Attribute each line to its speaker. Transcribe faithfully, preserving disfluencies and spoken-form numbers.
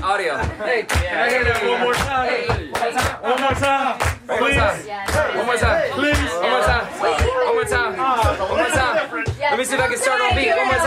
Speaker 1: audio. Hey,
Speaker 2: Can I hear that one more time?
Speaker 1: Hey, one more time.
Speaker 2: One more time.
Speaker 1: One more time. One more time.
Speaker 2: Please.
Speaker 1: One more time. One more time. One more time. Let me see if I can start on beat. One more